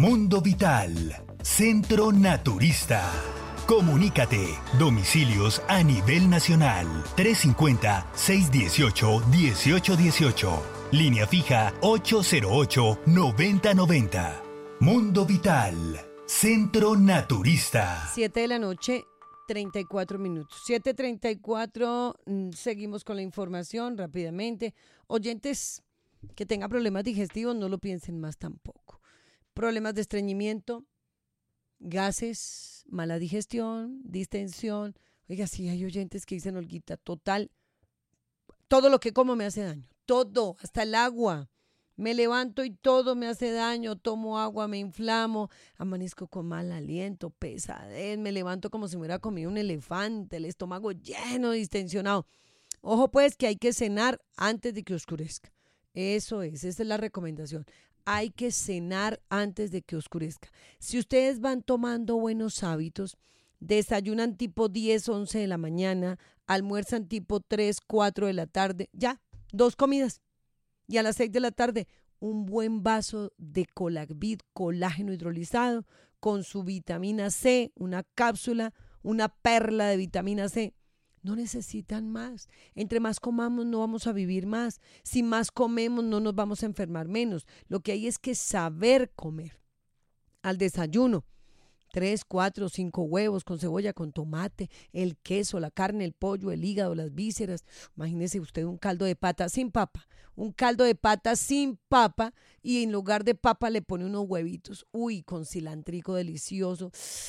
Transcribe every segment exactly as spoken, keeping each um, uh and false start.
Mundo Vital, Centro Naturista. Comunícate, domicilios a nivel nacional, trescientos cincuenta, seiscientos dieciocho, dieciocho dieciocho. Línea fija ocho cero ocho, noventa noventa. Mundo Vital, Centro Naturista. siete de la noche, treinta y cuatro minutos. siete treinta y cuatro, seguimos con la información rápidamente. Oyentes que tengan problemas digestivos, no lo piensen más tampoco. Problemas de estreñimiento, gases, mala digestión, distensión. Oiga, sí hay oyentes que dicen, Olguita, total, todo lo que como me hace daño. Todo, hasta el agua. Me levanto y todo me hace daño, tomo agua, me inflamo, amanezco con mal aliento, pesadez, me levanto como si me hubiera comido un elefante, el estómago lleno, distensionado. Ojo pues que hay que cenar antes de que oscurezca. Eso es, esa es la recomendación. Hay que cenar antes de que oscurezca. Si ustedes van tomando buenos hábitos, desayunan tipo diez, once de la mañana, almuerzan tipo tres, cuatro de la tarde, ya, dos comidas. Y a las seis de la tarde, un buen vaso de Colagvid, colágeno hidrolizado, con su vitamina C, una cápsula, una perla de vitamina C. No necesitan más. Entre más comamos, no vamos a vivir más. Si más comemos, no nos vamos a enfermar menos. Lo que hay es que saber comer. Al desayuno, tres, cuatro, cinco huevos con cebolla, con tomate, el queso, la carne, el pollo, el hígado, las vísceras. Imagínese usted un caldo de pata sin papa. Un caldo de pata sin papa y en lugar de papa le pone unos huevitos. Uy, con cilantrico delicioso.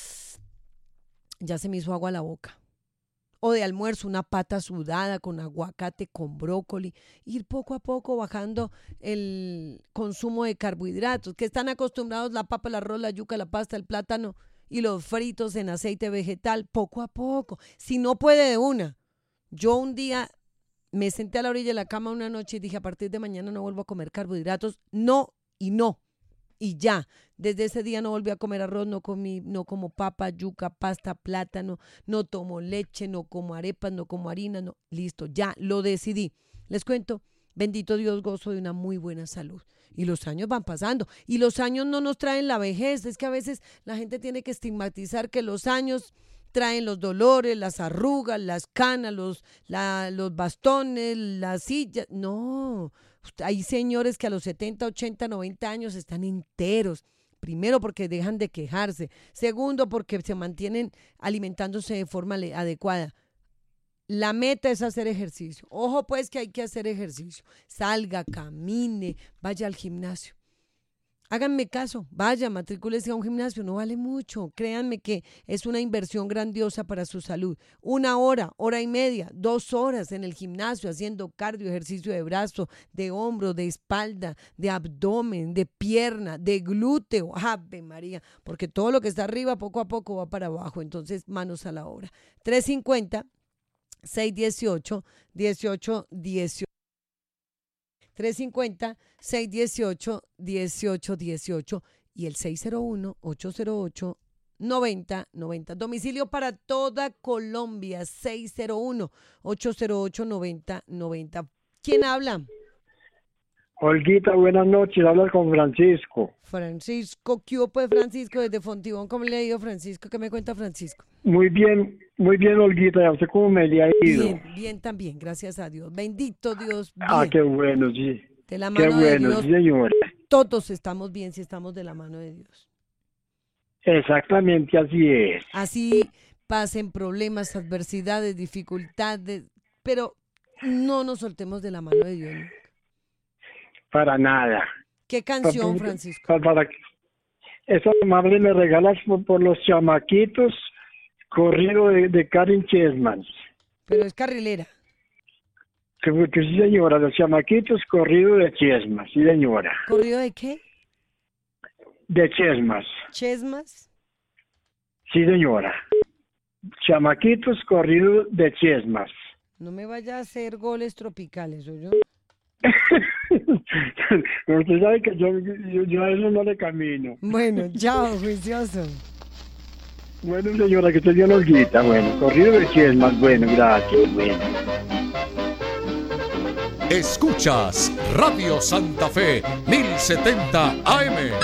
Ya se me hizo agua a la boca. O de almuerzo, una pata sudada con aguacate, con brócoli. Ir poco a poco bajando el consumo de carbohidratos, que están acostumbrados la papa, el arroz, la yuca, la pasta, el plátano y los fritos en aceite vegetal, poco a poco. Si no puede de una. Yo un día me senté a la orilla de la cama una noche y dije, a partir de mañana no vuelvo a comer carbohidratos. No y no. Y ya, desde ese día no volví a comer arroz, no comí, no como papa, yuca, pasta, plátano, no tomo leche, no como arepas, no como harina, no, listo, ya lo decidí. Les cuento, bendito Dios, gozo de una muy buena salud. Y los años van pasando, y los años no nos traen la vejez, es que a veces la gente tiene que estigmatizar que los años traen los dolores, las arrugas, las canas, los, la, los bastones, las sillas, no. Hay señores que a los setenta, ochenta, noventa años están enteros. Primero, porque dejan de quejarse. Segundo, porque se mantienen alimentándose de forma adecuada. La meta es hacer ejercicio. Ojo, pues, que hay que hacer ejercicio. Salga, camine, vaya al gimnasio. Háganme caso, vaya, matricúlese a un gimnasio, no vale mucho. Créanme que es una inversión grandiosa para su salud. Una hora, hora y media, dos horas en el gimnasio haciendo cardio, ejercicio de brazo, de hombro, de espalda, de abdomen, de pierna, de glúteo. ¡Ave María! Porque todo lo que está arriba poco a poco va para abajo. Entonces, manos a la obra. tres cincuenta, seiscientos dieciocho, dieciocho dieciocho. tres cincuenta, seiscientos dieciocho, dieciocho dieciocho y el seis cero uno, ocho cero ocho, noventa noventa. Domicilio para toda Colombia, seis cero uno, ocho cero ocho, noventa noventa. ¿Quién habla? Olguita, buenas noches, hablas con Francisco. Francisco, ¿qué hubo pues Francisco desde Fontibón? ¿Cómo le ha ido Francisco? ¿Qué me cuenta Francisco? Muy bien, muy bien Olguita, ¿y a usted cómo me le ha ido? Bien, bien también, gracias a Dios. Bendito Dios, bien. Ah, qué bueno, sí. De la mano qué bueno, de Dios, sí, señora. Todos estamos bien si estamos de la mano de Dios. Exactamente, así es. Así pasen problemas, adversidades, dificultades, pero no nos soltemos de la mano de Dios. ¿No? Para nada. ¿Qué canción, Francisco? Para, para, esa amable me regalas por, por los chamaquitos, corrido de, de Karen Chessman. Pero es carrilera. Que, que sí, señora, los chamaquitos, corrido de Chessman, sí, señora. ¿Corrido de qué? De Chessman. ¿Chesmas? Sí, señora. Chamaquitos, corrido de Chessman. No me vaya a hacer goles tropicales, ¿o yo? Usted sabe que yo, yo, yo a eso no le camino. Bueno, chao, juicioso. Bueno, señora, que usted dio nos guita. Bueno, corrido de Chessman. Bueno, gracias. Bueno. Escuchas Radio Santa Fe mil setenta A M.